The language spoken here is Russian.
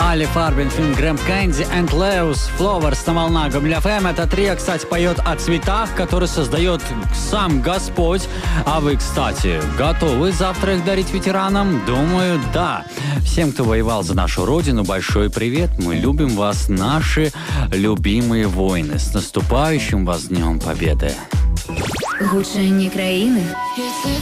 Али Фарбин, фильм Грэм Кэнди and Leos Flowers на волнах Гомель ФМ. Это трио, кстати, поет о цветах, которые создает сам Господь. А вы, кстати, готовы завтра их дарить ветеранам? Думаю, да. Всем, кто воевал за нашу Родину, большой привет. Мы любим вас, наши любимые воины. С наступающим вас Днем Победы! Гучання країни.